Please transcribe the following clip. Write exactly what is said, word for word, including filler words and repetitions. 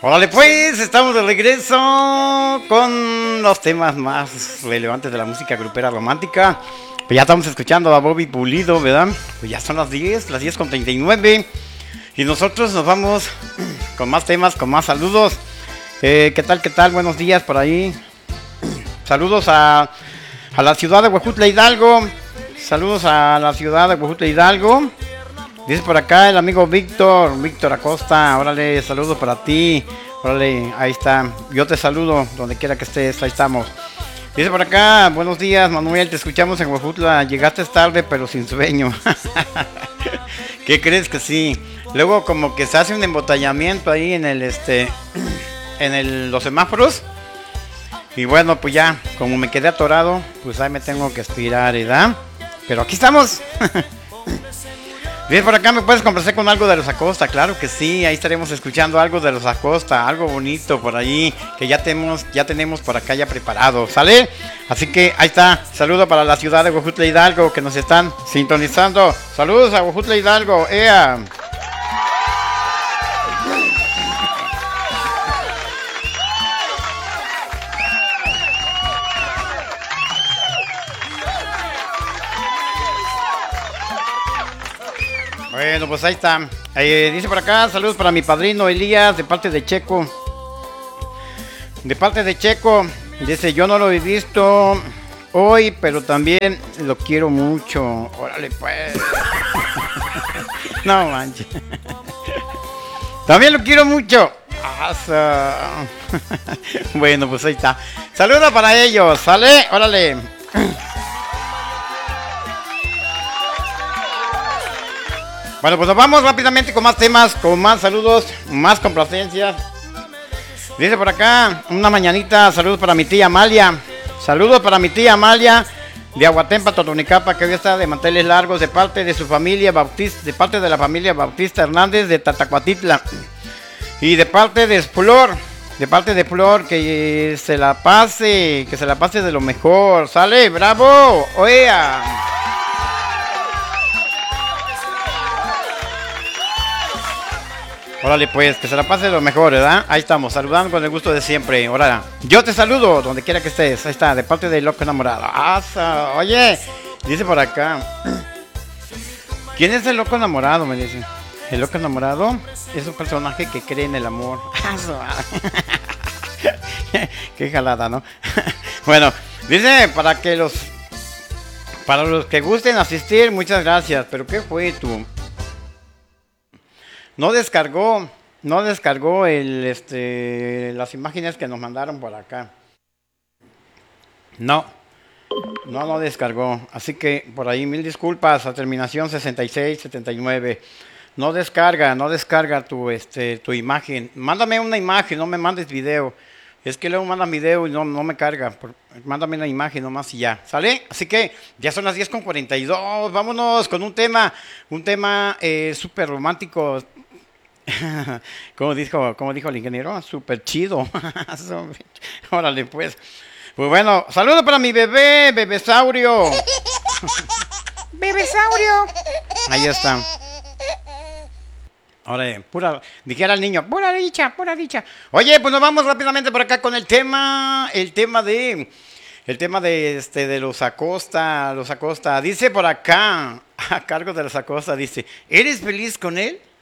Órale pues, estamos de regreso con los temas más relevantes de la música grupera romántica. Pues ya estamos escuchando a Bobby Pulido, ¿verdad? Pues ya son las diez, las diez con treinta y nueve. Y nosotros nos vamos con más temas, con más saludos. Eh, ¿Qué tal, qué tal? Buenos días por ahí. Saludos a, a la ciudad de Huejutla Hidalgo. Saludos a la ciudad de Huejutla Hidalgo. Dice por acá el amigo Víctor, Víctor Acosta, órale, saludos para ti, órale, ahí está, yo te saludo donde quiera que estés, ahí estamos. Dice por acá, buenos días Manuel, te escuchamos en Huejutla, llegaste tarde pero sin sueño. ¿Qué crees que sí? Luego como que se hace un embotellamiento ahí en el, este, en el, los semáforos. Y bueno, pues ya, como me quedé atorado, pues ahí me tengo que aspirar, ¿verdad? Pero aquí estamos. Bien, por acá me puedes complacer con algo de los Acosta, claro que sí, ahí estaremos escuchando algo de los Acosta, algo bonito por ahí, que ya tenemos, ya tenemos por acá ya preparado, ¿sale? Así que ahí está, saludo para la ciudad de Huejutla Hidalgo que nos están sintonizando, saludos a Huejutla Hidalgo, ¡ea! Bueno, pues ahí está. Eh, dice por acá, saludos para mi padrino Elías, de parte de Checo. De parte de Checo. Dice, yo no lo he visto hoy, pero también lo quiero mucho. Órale, pues. No manches. También lo quiero mucho. Asa. Bueno, pues ahí está. Saludos para ellos, ¿sale? Órale. Bueno, pues nos vamos rápidamente con más temas, con más saludos, más complacencias. Dice por acá, una mañanita, saludos para mi tía Amalia. Saludos para mi tía Amalia de Aguatempa, Totonicapa, que hoy está de manteles largos de parte de su familia Bautista, de parte de la familia Bautista Hernández de Tatacuatitla. Y de parte de Flor, de parte de Flor, que se la pase, que se la pase de lo mejor. ¿Sale? ¡Bravo! ¡Oea! Órale pues, que se la pase lo mejor, ¿verdad? Ahí estamos, saludando con el gusto de siempre. Órale, yo te saludo donde quiera que estés. Ahí está, de parte del loco enamorado. ¡Asa! Oye, dice por acá. ¿Quién es el loco enamorado? Me dice. El loco enamorado es un personaje que cree en el amor. Qué jalada, ¿no? Bueno, dice para que los... Para los que gusten asistir, muchas gracias. ¿Pero qué fue tú? No descargó, no descargó el, este, las imágenes que nos mandaron por acá. No, no, no descargó. Así que por ahí mil disculpas a terminación sesenta y seis setenta y nueve. No descarga, no descarga tu, este, tu imagen. Mándame una imagen, no me mandes video. Es que luego mandan video y no, no me carga. Por, mándame una imagen nomás y ya. ¿Sale? Así que ya son las diez con cuarenta y dos. Vámonos con un tema, un tema eh, súper romántico. como dijo, como dijo el ingeniero, súper chido. Órale pues. Pues bueno, saludos para mi bebé, bebesaurio. Bebesaurio. Ahí está. Ahora, pura, dijera el niño, pura dicha, pura dicha. Oye, pues nos vamos rápidamente por acá con el tema, el tema de, el tema de este, de los Acosta, los Acosta. Dice por acá, a cargo de los Acosta, dice, ¿eres feliz con él?